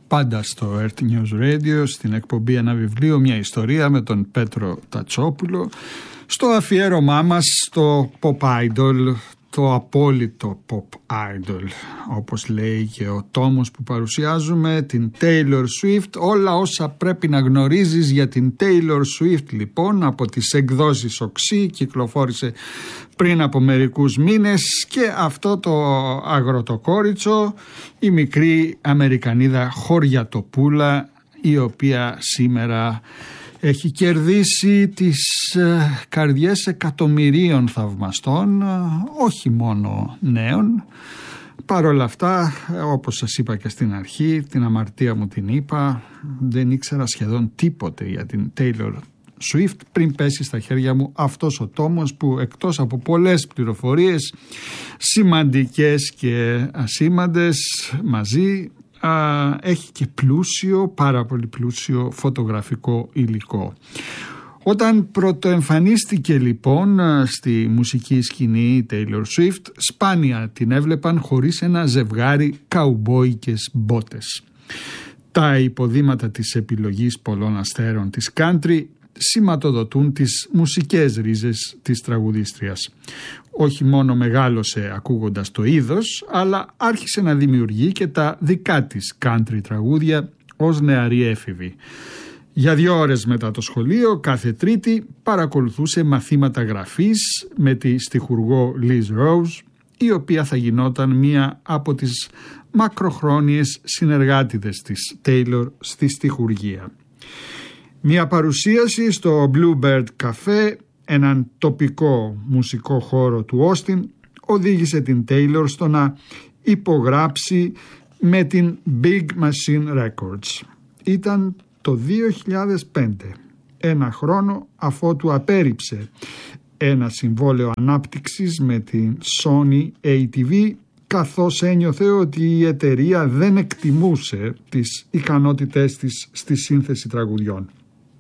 πάντα στο Earth News Radio, στην εκπομπή Ένα Βιβλίο, μια ιστορία με τον Πέτρο Τατσόπουλο, στο αφιέρωμά μας στο Pop Idol, το απόλυτο Pop Idol, όπως λέει και ο τόμος που παρουσιάζουμε, την Taylor Swift. Όλα όσα πρέπει να γνωρίζεις για την Taylor Swift, λοιπόν, από τις εκδόσεις Οξύ, κυκλοφόρησε πριν από μερικούς μήνες, και αυτό το αγροτοκόριτσο, η μικρή Αμερικανίδα χωριατοπούλα, η οποία σήμερα έχει κερδίσει τις καρδιές εκατομμυρίων θαυμαστών, όχι μόνο νέων. Παρ' όλα αυτά, όπως σας είπα και στην αρχή, την αμαρτία μου την είπα, δεν ήξερα σχεδόν τίποτε για την Taylor Swift πριν πέσει στα χέρια μου αυτός ο τόμος, που εκτός από πολλές πληροφορίες σημαντικές και ασήμαντες μαζί, έχει και πλούσιο, πάρα πολύ πλούσιο φωτογραφικό υλικό. Όταν πρωτοεμφανίστηκε λοιπόν στη μουσική σκηνή η Taylor Swift, σπάνια την έβλεπαν χωρίς ένα ζευγάρι καουμπόικες μπότες. Τα υποδήματα της επιλογής πολλών αστέρων της country σηματοδοτούν τις μουσικές ρίζες της τραγουδίστριας. Όχι μόνο μεγάλωσε ακούγοντας το είδος, αλλά άρχισε να δημιουργεί και τα δικά της country τραγούδια ως νεαρή έφηβη. Για 2 ώρες μετά το σχολείο, κάθε Τρίτη παρακολουθούσε μαθήματα γραφής με τη στιχουργό Liz Rose, η οποία θα γινόταν μία από τις μακροχρόνιες συνεργάτηδες της Taylor στη στιχουργία. Μια παρουσίαση στο Bluebird Cafe, έναν τοπικό μουσικό χώρο του Όστιν, οδήγησε την Taylor στο να υπογράψει με την Big Machine Records. Ήταν το 2005, ένα χρόνο αφότου απέρριψε ένα συμβόλαιο ανάπτυξης με την Sony ATV, καθώς ένιωθε ότι η εταιρεία δεν εκτιμούσε τις ικανότητές της στη σύνθεση τραγουδιών.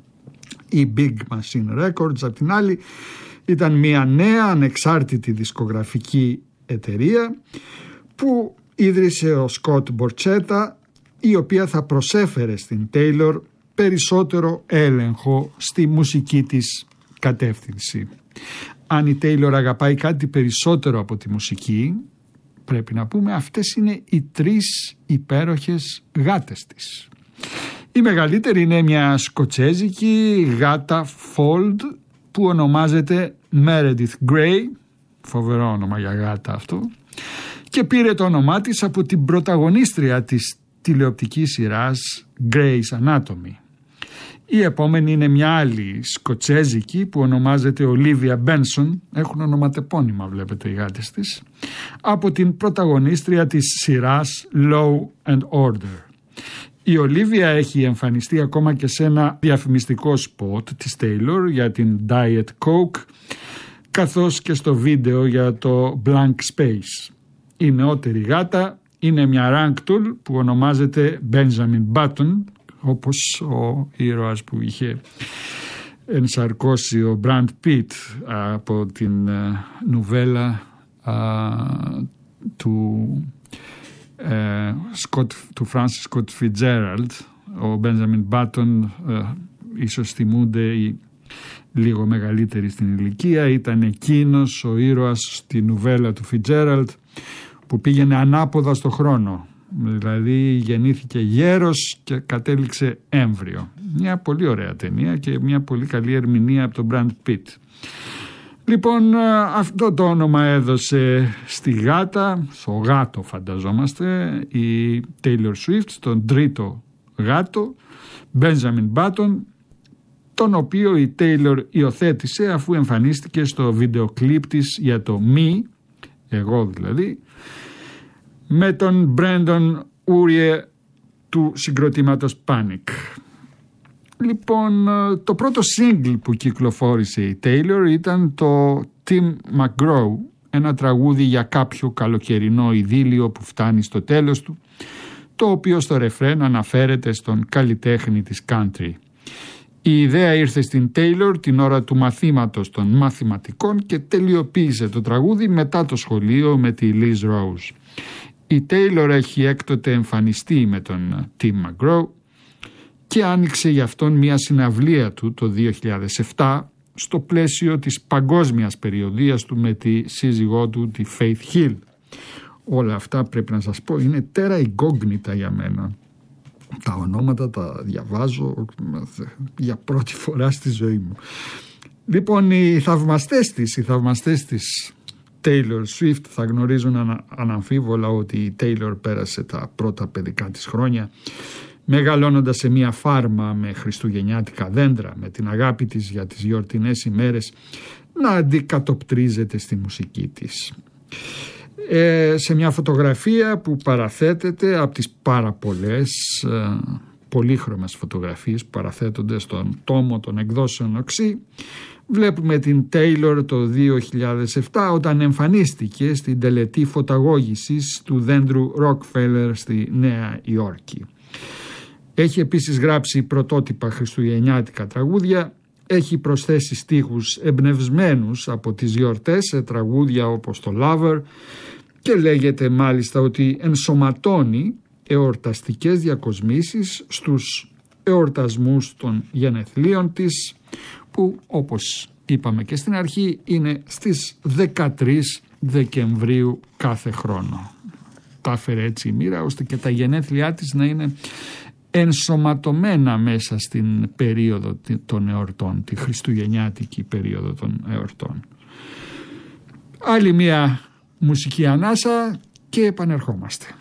Η Big Machine Records, απ' την άλλη, ήταν μια νέα ανεξάρτητη δισκογραφική εταιρεία που ίδρυσε ο Scott Borchetta, η οποία θα προσέφερε στην Taylor περισσότερο έλεγχο στη μουσική της κατεύθυνση. Αν η Taylor αγαπάει κάτι περισσότερο από τη μουσική, πρέπει να πούμε, αυτές είναι οι 3 υπέροχες γάτες της. Η μεγαλύτερη είναι μια σκοτσέζικη γάτα Fold που ονομάζεται Meredith Grey, φοβερό όνομα για γάτα αυτό, και πήρε το όνομά της από την πρωταγωνίστρια της τηλεοπτικής σειράς Grey's Anatomy. Η επόμενη είναι μια άλλη σκοτσέζικη που ονομάζεται Olivia Benson, έχουν ονοματεπώνυμα βλέπετε οι γάτες της, από την πρωταγωνίστρια της σειράς Law and Order. Η Ολίβια έχει εμφανιστεί ακόμα και σε ένα διαφημιστικό σποτ της Taylor για την Diet Coke, καθώς και στο βίντεο για το Blank Space. Η νεότερη γάτα είναι μια ragdoll που ονομάζεται Benjamin Button, όπως ο ήρωας που είχε ενσαρκώσει ο Brad Pitt από την νουβέλα του Francis Scott Fitzgerald. Ο Benjamin Button, ίσως θυμούνται οι λίγο μεγαλύτεροι στην ηλικία, ήταν εκείνος ο ήρωας στη νουβέλα του Fitzgerald που πήγαινε ανάποδα στο χρόνο, δηλαδή γεννήθηκε γέρος και κατέληξε έμβριο. Μια πολύ ωραία ταινία και μια πολύ καλή ερμηνεία από τον Brad Pitt. Λοιπόν, αυτό το όνομα έδωσε στη γάτα, στο γάτο φανταζόμαστε, η Taylor Swift, τον τρίτο γάτο, Benjamin Button, τον οποίο η Taylor υιοθέτησε αφού εμφανίστηκε στο βίντεο κλιπ της για το Me, εγώ δηλαδή, με τον Brendan Urie του συγκροτήματος Panic. Λοιπόν, το πρώτο single που κυκλοφόρησε η Taylor ήταν το Tim McGraw, ένα τραγούδι για κάποιο καλοκαιρινό ειδήλιο που φτάνει στο τέλος του, το οποίο στο ρεφρέν αναφέρεται στον καλλιτέχνη της country. Η ιδέα ήρθε στην Taylor την ώρα του μαθήματος των μαθηματικών και τελειοποίησε το τραγούδι μετά το σχολείο με τη Liz Rose. Η Taylor έχει έκτοτε εμφανιστεί με τον Tim McGraw και άνοιξε για αυτόν μια συναυλία του το 2007 στο πλαίσιο της παγκόσμιας περιοδίας του με τη σύζυγό του, τη Faith Hill. Όλα αυτά πρέπει να σας πω είναι τέρα incognita για μένα. Τα ονόματα τα διαβάζω για πρώτη φορά στη ζωή μου. Λοιπόν, οι θαυμαστές της Taylor Swift θα γνωρίζουν αναμφίβολα ότι η Taylor πέρασε τα πρώτα παιδικά της χρόνια μεγαλώνοντας σε μια φάρμα με χριστουγεννιάτικα δέντρα, με την αγάπη της για τις γιορτινές ημέρες να αντικατοπτρίζεται στη μουσική της. Σε μια φωτογραφία που παραθέτεται από τις πάρα πολλές πολύχρωμες φωτογραφίες που παραθέτονται στον τόμο των εκδόσεων Οξύ, βλέπουμε την Taylor το 2007 όταν εμφανίστηκε στην τελετή φωταγώγησης του δέντρου Rockefeller στη Νέα Υόρκη. Έχει επίσης γράψει πρωτότυπα χριστουγεννιάτικα τραγούδια, έχει προσθέσει στίχους εμπνευσμένους από τις γιορτές σε τραγούδια όπως το Lover και λέγεται μάλιστα ότι ενσωματώνει εορταστικές διακοσμήσεις στους εορτασμούς των γενεθλίων της που όπως είπαμε και στην αρχή είναι στις 13 Δεκεμβρίου κάθε χρόνο. Τα έφερε έτσι η μοίρα ώστε και τα γενέθλιά της να είναι ενσωματωμένα μέσα στην περίοδο των εορτών, τη χριστουγεννιάτικη περίοδο των εορτών. Άλλη μια μουσική ανάσα και επανερχόμαστε.